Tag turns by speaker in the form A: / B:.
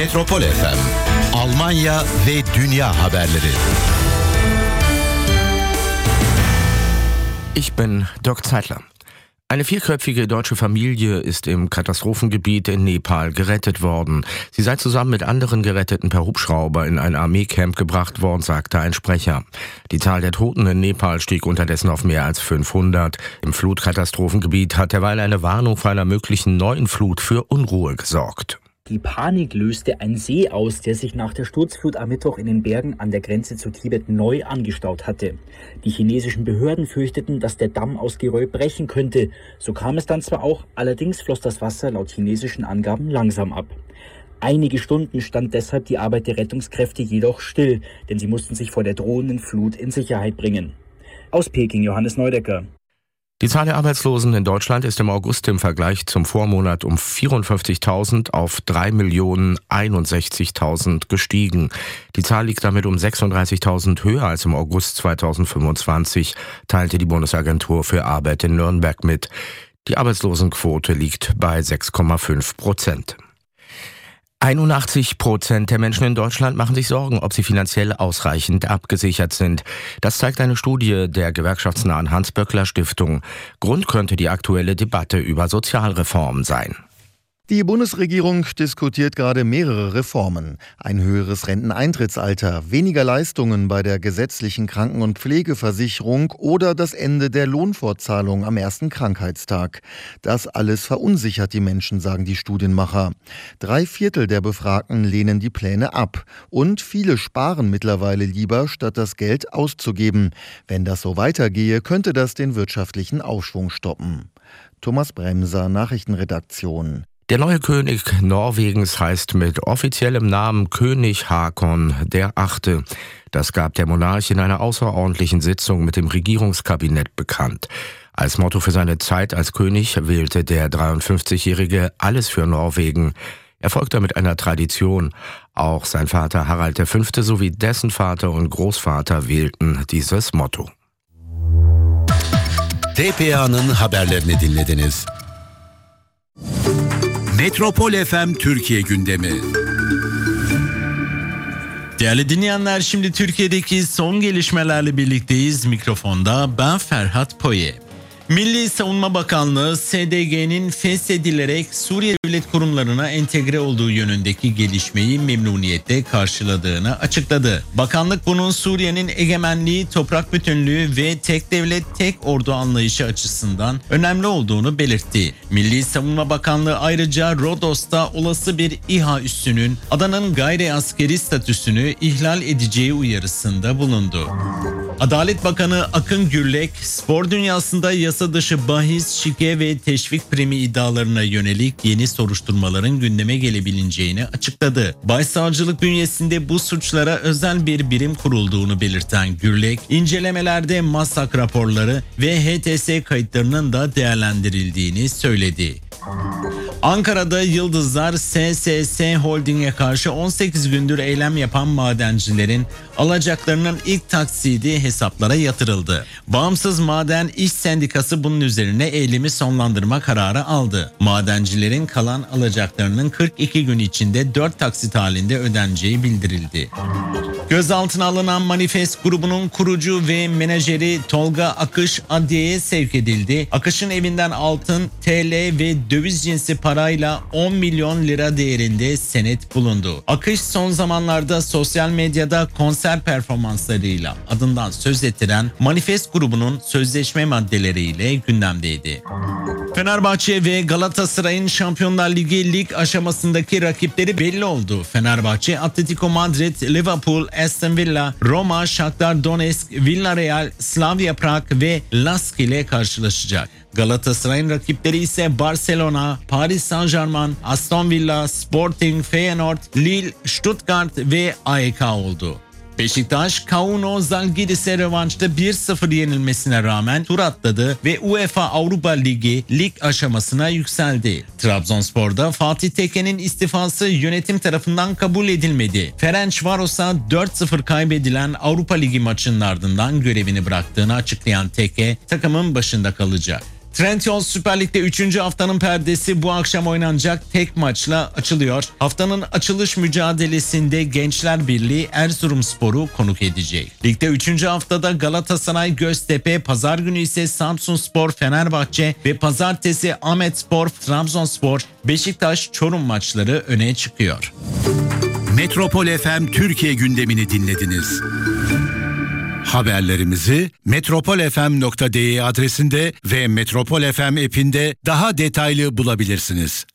A: Metropol FM, Almanya ve dünya haberleri.
B: Ich bin Dirk Zeitler. Eine vierköpfige deutsche Familie ist im Katastrophengebiet in Nepal gerettet worden. Sie sei zusammen mit anderen Geretteten per Hubschrauber in ein Armeecamp gebracht worden, sagte ein Sprecher. Die Zahl der Toten in Nepal stieg unterdessen auf mehr als 500. Im Flutkatastrophengebiet hat derweil eine Warnung vor einer möglichen neuen Flut für Unruhe gesorgt.
C: Die Panik löste ein See aus, der sich nach der Sturzflut am Mittwoch in den Bergen an der Grenze zu Tibet neu angestaut hatte. Die chinesischen Behörden fürchteten, dass der Damm aus Geröll brechen könnte. So kam es dann zwar auch, allerdings floss das Wasser laut chinesischen Angaben langsam ab. Einige Stunden stand deshalb die Arbeit der Rettungskräfte jedoch still, denn sie mussten sich vor der drohenden Flut in Sicherheit bringen. Aus Peking, Johannes Neudecker.
B: Die Zahl der Arbeitslosen in Deutschland ist im August im Vergleich zum Vormonat um 54.000 auf 3.061.000 gestiegen. Die Zahl liegt damit um 36.000 höher als im August 2025, teilte die Bundesagentur für Arbeit in Nürnberg mit. Die Arbeitslosenquote liegt bei 6,5%. 81% der Menschen in Deutschland machen sich Sorgen, ob sie finanziell ausreichend abgesichert sind. Das zeigt eine Studie der gewerkschaftsnahen Hans-Böckler-Stiftung. Grund könnte die aktuelle Debatte über Sozialreformen sein.
D: Die Bundesregierung diskutiert gerade mehrere Reformen. Ein höheres Renteneintrittsalter, weniger Leistungen bei der gesetzlichen Kranken- und Pflegeversicherung oder das Ende der Lohnfortzahlung am ersten Krankheitstag. Das alles verunsichert die Menschen, sagen die Studienmacher. 3/4 der Befragten lehnen die Pläne ab. Und viele sparen mittlerweile lieber, statt das Geld auszugeben. Wenn das so weitergehe, könnte das den wirtschaftlichen Aufschwung stoppen. Thomas Bremser, Nachrichtenredaktion.
B: Der neue König Norwegens heißt mit offiziellem Namen König Haakon VIII. Das gab der Monarch in einer außerordentlichen Sitzung mit dem Regierungskabinett bekannt. Als Motto für seine Zeit als König wählte der 53-Jährige alles für Norwegen. Er folgt damit einer Tradition. Auch sein Vater Harald V. sowie dessen Vater und Großvater wählten dieses Motto.
A: TPA'nın haberlerini dinlediniz. Metropol FM Türkiye gündemi.
E: Değerli dinleyenler, şimdi Türkiye'deki son gelişmelerle birlikteyiz. Mikrofonda ben Ferhat Poye. Milli Savunma Bakanlığı, SDG'nin feshedilerek Suriye devlet kurumlarına entegre olduğu yönündeki gelişmeyi memnuniyetle karşıladığını açıkladı. Bakanlık bunun Suriye'nin egemenliği, toprak bütünlüğü ve tek devlet tek ordu anlayışı açısından önemli olduğunu belirtti. Milli Savunma Bakanlığı ayrıca Rodos'ta olası bir İHA üssünün adanın gayri askeri statüsünü ihlal edeceği uyarısında bulundu. Adalet Bakanı Akın Gürlek, spor dünyasında yasa dışı bahis, şike ve teşvik primi iddialarına yönelik yeni soruşturmaların gündeme gelebileceğini açıkladı. Başsavcılık bünyesinde bu suçlara özel bir birim kurulduğunu belirten Gürlek, incelemelerde masak raporları ve HTS kayıtlarının da değerlendirildiğini söyledi. Ankara'da Yıldızlar SSS Holding'e karşı 18 gündür eylem yapan madencilerin alacaklarının ilk taksidi hesaplara yatırıldı. Bağımsız Maden İş Sendikası bunun üzerine eylemi sonlandırma kararı aldı. Madencilerin kalan alacaklarının 42 gün içinde 4 taksit halinde ödeneceği bildirildi. Gözaltına alınan Manifest grubunun kurucu ve menajeri Tolga Akış adliyeye sevk edildi. Akış'ın evinden altın, TL ve döviz cinsi parayla 10 milyon lira değerinde senet bulundu. Akış son zamanlarda sosyal medyada konser performanslarıyla adından söz ettiren Manifest grubunun sözleşme maddeleriyle gündemdeydi. Fenerbahçe ve Galatasaray'ın Şampiyonlar Ligi lig aşamasındaki rakipleri belli oldu. Fenerbahçe, Atletico Madrid, Liverpool, Aston Villa, Roma, Shakhtar Donetsk, Villarreal, Slavia Prag ve Lask ile karşılaşacak. Galatasaray'ın rakipleri ise Barcelona, Paris Saint-Germain, Aston Villa, Sporting, Feyenoord, Lille, Stuttgart ve AEK oldu. Beşiktaş, Kauno Zalgiris'e rövanşta 1-0 yenilmesine rağmen tur atladı ve UEFA Avrupa Ligi lig aşamasına yükseldi. Trabzonspor'da Fatih Tekke'nin istifası yönetim tarafından kabul edilmedi. Ferencvaros'a 4-0 kaybedilen Avrupa Ligi maçının ardından görevini bıraktığını açıklayan Tekke takımın başında kalacak. Trendyol Süper Lig'de 3. haftanın perdesi bu akşam oynanacak tek maçla açılıyor. Haftanın açılış mücadelesinde Gençler Birliği Erzurumspor'u konuk edecek. Ligde 3. haftada Galatasaray Göztepe, pazar günü ise Samsunspor Fenerbahçe ve pazartesi Ahmetspor Trabzonspor, Beşiktaş Çorum maçları öne çıkıyor.
A: Metropol FM Türkiye gündemini dinlediniz. Haberlerimizi metropolfm.de adresinde ve Metropol FM app'inde daha detaylı bulabilirsiniz.